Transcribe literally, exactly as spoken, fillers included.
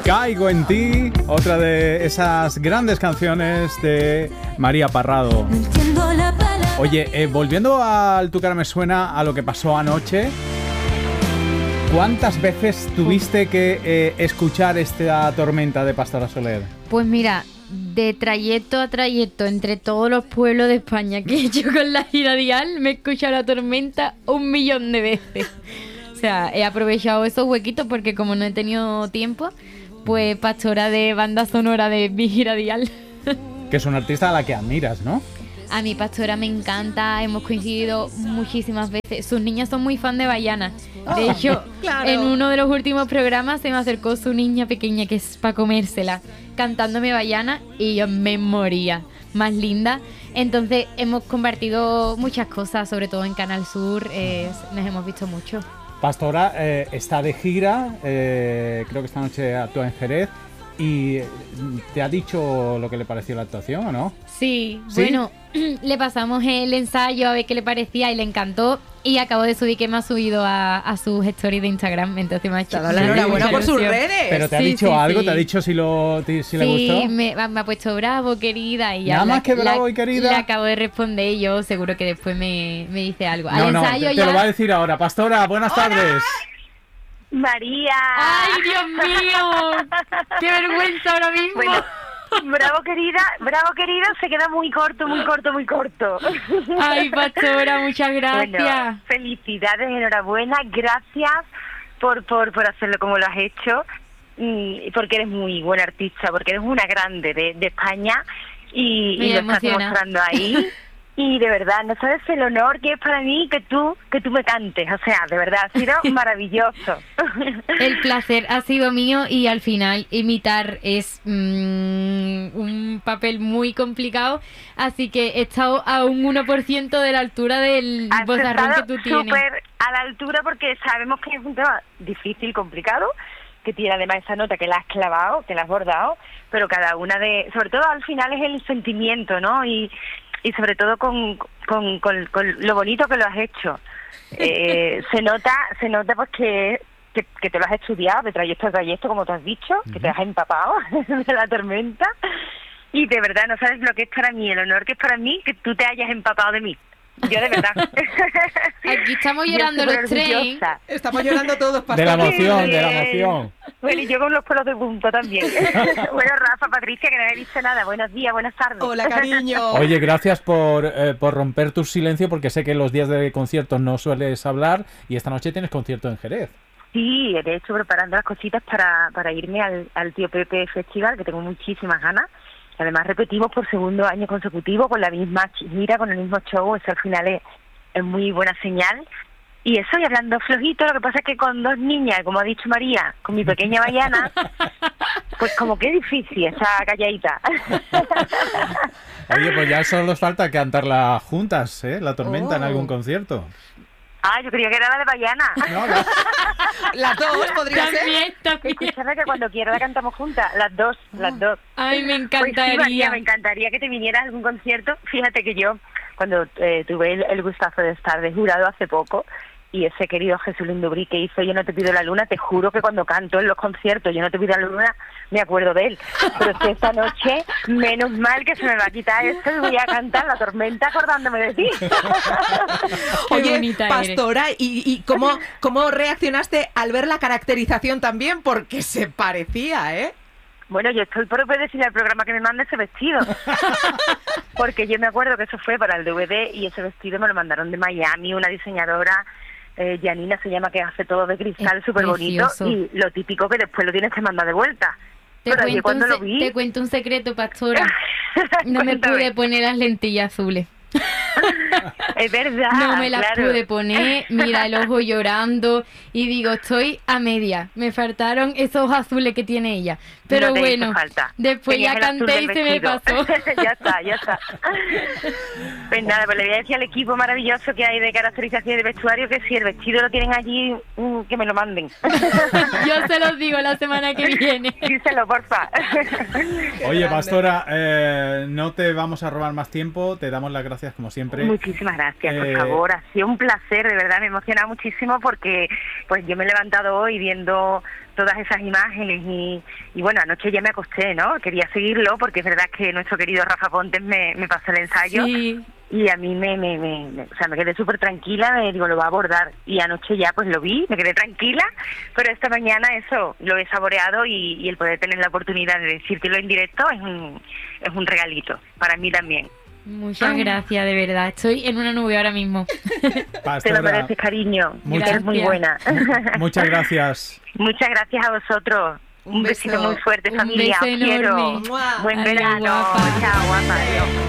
Caigo en ti, otra de esas grandes canciones de María Parrado. Oye, eh, volviendo al Tu cara me suena, a lo que pasó anoche, ¿cuántas veces tuviste que eh, escuchar esta tormenta de Pastora Soler? Pues mira, de trayecto a trayecto entre todos los pueblos de España que he hecho con la gira Dial, me he escuchado la tormenta un millón de veces. O sea, he aprovechado esos huequitos porque como no he tenido tiempo, pues Pastora de banda sonora de mi gira Dial. Que es una artista a la que admiras, ¿no? A mi Pastora me encanta, hemos coincidido muchísimas veces. Sus niñas son muy fan de Bahiana. De hecho, oh, claro. En uno de los últimos programas se me acercó su niña pequeña, que es para comérsela, cantándome Bahiana, y yo me moría. Más linda. Entonces hemos compartido muchas cosas, sobre todo en Canal Sur, eh, nos hemos visto mucho. Pastora eh, está de gira, eh, creo que esta noche actúa en Jerez. ¿Y te ha dicho lo que le pareció la actuación o no? Sí, ¿Sí? Bueno, le pasamos el ensayo a ver qué le parecía y le encantó. Y acabo de subir que me ha subido a, a sus stories de Instagram. Entonces me ha hecho la enhorabuena por sus redes. ¿Pero te ha sí, dicho sí, algo? Sí. ¿Te ha dicho si, lo, si sí, le gustó? Sí, me, me ha puesto bravo, querida. Y ya Nada la, más que bravo la, y querida. Le acabo de responder y yo seguro que después me, me dice algo. No, Al no, ensayo te, ya... te lo va a decir ahora. Pastora, buenas ¡Hola! tardes. María. ¡Ay, Dios mío! ¡Qué vergüenza ahora mismo! Bueno, bravo, querida, bravo, querido, se queda muy corto, muy corto, muy corto. Ay, Pastora, muchas gracias. Bueno, felicidades, enhorabuena, gracias por, por, por hacerlo como lo has hecho, y porque eres muy buena artista, porque eres una grande de, de España y, y lo estás demostrando ahí. Y de verdad, no sabes el honor que es para mí que tú que tú me cantes. O sea, de verdad, ha sido maravilloso. El placer ha sido mío y al final imitar es mmm, un papel muy complicado. Así que he estado a un uno por ciento de la altura del vozarrón que tú tienes. Súper a la altura porque sabemos que es un tema difícil, complicado, que tiene además esa nota que la has clavado, que la has bordado, pero cada una de... Sobre todo al final es el sentimiento, ¿no? Y... y sobre todo con, con, con, con lo bonito que lo has hecho. Eh, se nota se nota pues que, que, que te lo has estudiado de trayecto a trayecto, como tú has dicho, uh-huh. que te has empapado de la tormenta, y de verdad no sabes lo que es para mí, el honor que es para mí que tú te hayas empapado de mí. Yo de verdad. Aquí estamos llorando los tres. Estamos llorando todos, Pastora. De la emoción, de la emoción. Bueno, y yo con los pelos de punta también. Bueno, Rafa, Patricia, que no he dicho nada. Buenos días, buenas tardes. Hola, cariño. Oye, gracias por, eh, por romper tu silencio, porque sé que los días de conciertos no sueles hablar y esta noche tienes concierto en Jerez. Sí, de hecho preparando las cositas para, para irme al, al Tío Pepe Festival, que tengo muchísimas ganas. Además repetimos por segundo año consecutivo con la misma gira, con el mismo show. Eso al final es, es muy buena señal. Y eso, y hablando flojito, lo que pasa es que con dos niñas, como ha dicho María, con mi pequeña Bahiana, pues como que difícil esa calladita. Oye, pues ya solo nos falta cantarla juntas, ¿eh? La tormenta oh. en algún concierto. Ah, yo creía que era la de Bahiana. No, la... Las dos podría también, ser. También. Escúchame que cuando quiera la cantamos juntas, las dos, las dos. Ay, me encantaría. Pues sí, María, me encantaría que te vinieras a algún concierto. Fíjate que yo, cuando eh, tuve el, el gustazo de estar de jurado hace poco, y ese querido Jesús Lindubrí que hizo Yo no te pido la luna, te juro que cuando canto en los conciertos Yo no te pido la luna, me acuerdo de él. Pero es que esta noche, menos mal que se me va a quitar esto y voy a cantar La tormenta acordándome de ti. Oye, Pastora, ¿y, y cómo, cómo reaccionaste al ver la caracterización también? Porque se parecía, ¿eh? Bueno, yo estoy por decirle al programa que me mande ese vestido. Porque yo me acuerdo que eso fue para el D V D y ese vestido me lo mandaron de Miami, una diseñadora... Eh, Janina se llama, que hace todo de cristal, súper bonito, y lo típico que después lo tienes que mandar de vuelta. Te, Pero cuento, cuando un lo vi... te cuento un secreto, Pastora. No me pude poner las lentillas azules. Es verdad. No me las claro. pude poner, mira el ojo llorando y digo, estoy a media. Me faltaron esos ojos azules que tiene ella. Pero no bueno, después Tenías ya canté y se me pasó. Ya está, ya está. Pues nada, pues le voy a decir al equipo maravilloso que hay de caracterización de vestuario que si el vestido lo tienen allí, mmm, que me lo manden. Yo se los digo la semana que viene. Díselo, porfa. Oye, Pastora, eh, no te vamos a robar más tiempo. Te damos las gracias como siempre siempre. Muchísimas gracias, eh... por favor. Ha sido un placer, de verdad, me emociona muchísimo porque pues yo me he levantado hoy viendo todas esas imágenes y, y bueno, anoche ya me acosté, ¿no? Quería seguirlo porque es verdad que nuestro querido Rafa Pontes me, me pasó el ensayo. Sí. Y a mí me, me, me, me, o sea, me quedé súper tranquila, me digo, lo va a abordar. Y anoche ya pues lo vi, me quedé tranquila, pero esta mañana eso, lo he saboreado y, y el poder tener la oportunidad de decírtelo en directo es un, es un regalito, para mí también. Muchas gracias, de verdad. Estoy en una nube ahora mismo. Pastora, te lo mereces, cariño. Muchas, eres muy buena. Muchas gracias. Muchas gracias a vosotros. Un, un besito muy fuerte, un familia. Beso Os quiero. Enorme. Buen Adiós, verano. guapa. Chao, guapa. Adiós.